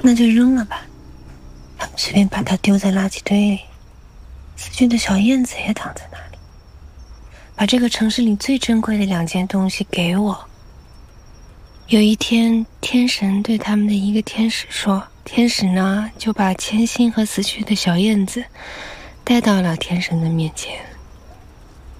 那就扔了吧。他们随便把它丢在垃圾堆里，死去的小燕子也躺在那里。把这个城市里最珍贵的2件东西给我。有一天，天神对他们的一个天使说，天使呢就把千星和死去的小燕子带到了天神的面前。